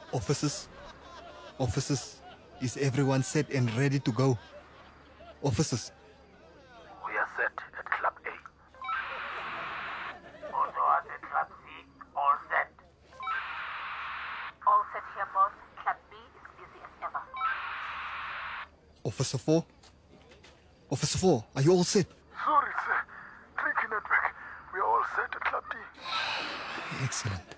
Officers, officers, is everyone set and ready to go? Officers, We are set at Club A. Also at Club C, all set. All set here, boss. Club B is busy as ever. Officer 4? Officer 4, are you all set? Sorry, sir. Drinking network. We are all set at Club D. Excellent.